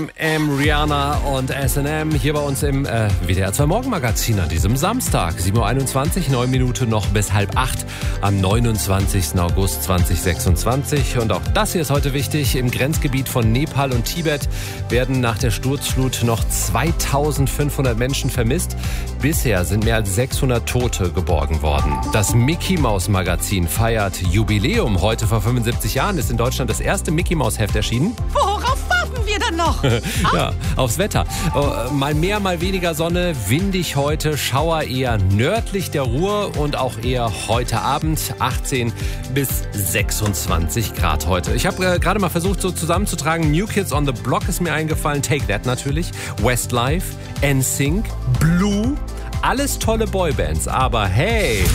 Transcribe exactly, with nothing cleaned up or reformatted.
M, Rihanna und S and M hier bei uns im äh, W D R zwei Morgenmagazin an diesem Samstag. sieben Uhr einundzwanzig, neun Minuten noch bis halb acht am neunundzwanzigsten August zweitausendsechsundzwanzig. Und auch das hier ist heute wichtig. Im Grenzgebiet von Nepal und Tibet werden nach der Sturzflut noch zweitausendfünfhundert Menschen vermisst. Bisher sind mehr als sechshundert Tote geborgen worden. Das Mickey Maus Magazin feiert Jubiläum. Heute vor fünfundsiebzig Jahren ist in Deutschland das erste Mickey Maus Heft erschienen. Worauf warten wir dann noch? Ja, aufs Wetter. Oh, mal mehr, mal weniger Sonne, windig heute, Schauer eher nördlich der Ruhr und auch eher heute Abend, achtzehn bis sechsundzwanzig Grad heute. Ich habe äh, gerade mal versucht so zusammenzutragen, New Kids on the Block ist mir eingefallen, Take That natürlich, Westlife, N Sync, Blue, alles tolle Boybands, aber hey...